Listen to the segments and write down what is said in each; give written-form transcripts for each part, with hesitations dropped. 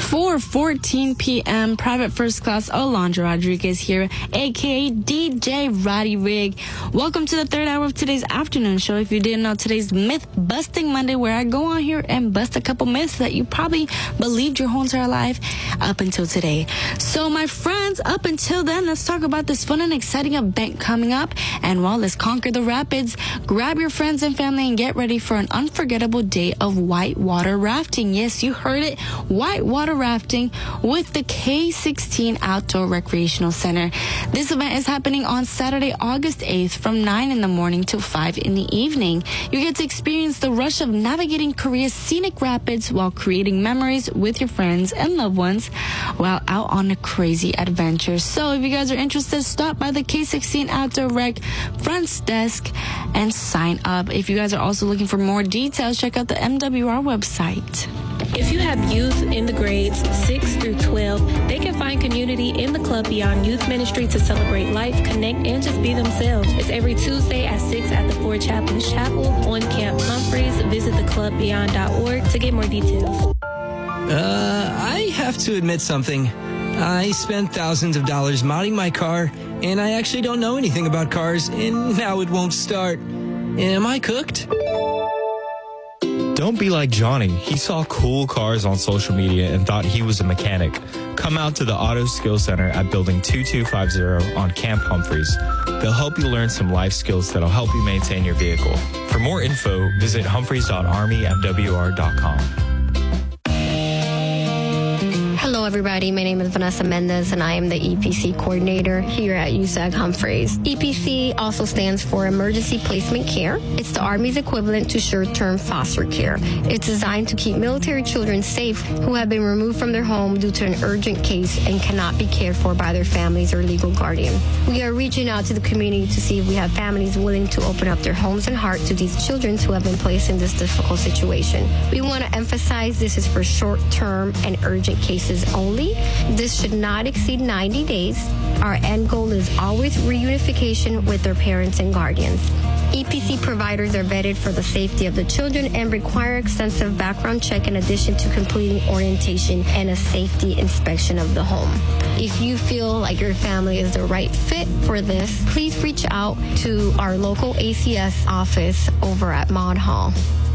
4:14 p.m. Private First Class Alondra Rodriguez here, a.k.a. DJ Roddy Rig. Welcome to the third hour of today's afternoon show. If you didn't know, today's Myth Busting Monday, where I go on here and bust a couple myths that you probably believed your whole entire life up until today. So, my friends, up until then, let's talk about this fun and exciting event coming up. And while let's conquer the rapids, grab your friends and family and get ready for an unforgettable day of whitewater rafting. Yes, you heard it. Whitewater rafting with the K16 Outdoor Recreational Center. This event is happening on Saturday, August 8th from 9 in the morning to 5 in the evening. You get to experience the rush of navigating Korea's scenic rapids while creating memories with your friends and loved ones while out on a crazy adventure. So if you guys are interested, stop by the K16 Outdoor Rec front desk and sign up. If you guys are also looking for more details, check out the MWR website. If you have youth in the grades 6 through 12, they can find community in the Club Beyond Youth Ministry to celebrate life, connect, and just be themselves. It's every Tuesday at 6 at the Ford Chaplain's Chapel on Camp Humphreys. Visit theclubbeyond.org to get more details. I have to admit something. I spent thousands of dollars modding my car, and I actually don't know anything about cars, and now it won't start. Am I cooked? Don't be like Johnny. He saw cool cars on social media and thought he was a mechanic. Come out to the Auto Skill Center at Building 2250 on Camp Humphreys. They'll help you learn some life skills that'll help you maintain your vehicle. For more info, visit humphreys.armymwr.com. Hello, everybody. My name is Vanessa Mendez, and I am the EPC coordinator here at USAG Humphreys. EPC also stands for Emergency Placement Care. It's the Army's equivalent to short-term foster care. It's designed to keep military children safe who have been removed from their home due to an urgent case and cannot be cared for by their families or legal guardian. We are reaching out to the community to see if we have families willing to open up their homes and heart to these children who have been placed in this difficult situation. We want to emphasize this is for short-term and urgent cases only. This should not exceed 90 days. Our end goal is always reunification with their parents and guardians. EPC providers are vetted for the safety of the children and require extensive background check in addition to completing orientation and a safety inspection of the home. If you feel like your family is the right fit for this, please reach out to our local ACS office over at Maud Hall.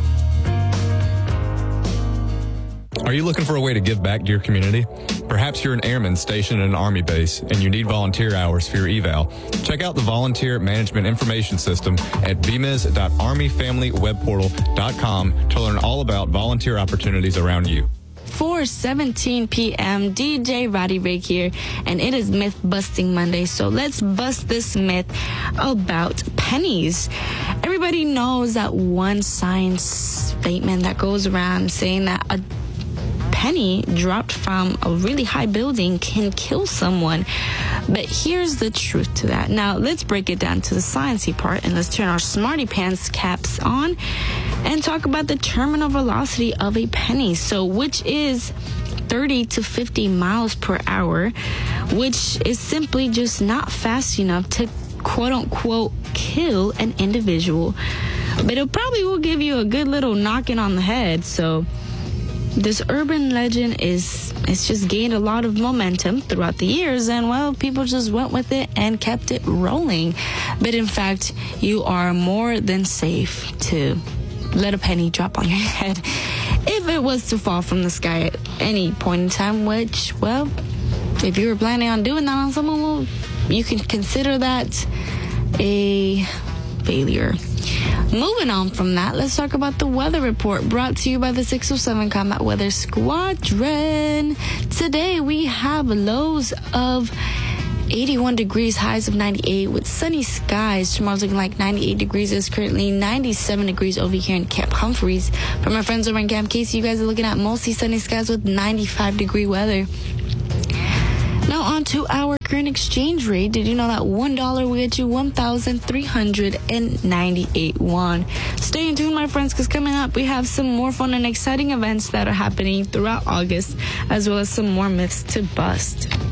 Are you looking for a way to give back to your community? Perhaps you're an airman stationed at an Army base and you need volunteer hours for your eval. Check out the Volunteer Management Information System at vmis.armyfamilywebportal.com to learn all about volunteer opportunities around you. 4:17 p.m. DJ Roddy Rig here, and it is Myth Busting Monday. So let's bust this myth about pennies. Everybody knows that one science statement that goes around saying that a penny dropped from a really high building can kill someone. But here's the truth to that. Now, let's break it down to the sciencey part, and let's turn our smarty pants caps on and talk about the terminal velocity of a penny. So, which is 30 to 50 miles per hour, which is simply just not fast enough to quote-unquote kill an individual. But it probably will give you a good little knocking on the head. So this urban legend it's just gained a lot of momentum throughout the years, and well, people just went with it and kept it rolling. But in fact, you are more than safe to let a penny drop on your head if it was to fall from the sky at any point in time, which, well, if you were planning on doing that on someone, well, you can consider that a failure. Moving on from that, let's talk about the weather report brought to you by the 607 Combat Weather Squadron. Today we have lows of 81 degrees, highs of 98 with sunny skies. Tomorrow's looking like 98 degrees. It's currently 97 degrees over here in Camp Humphreys. For my friends over in Camp Casey, you guys are looking at mostly sunny skies with 95 degree weather. Now on to our current exchange rate. Did you know that $1 will get you 1,398 won? Stay in tune, my friends, because coming up we have some more fun and exciting events that are happening throughout August, as well as some more myths to bust.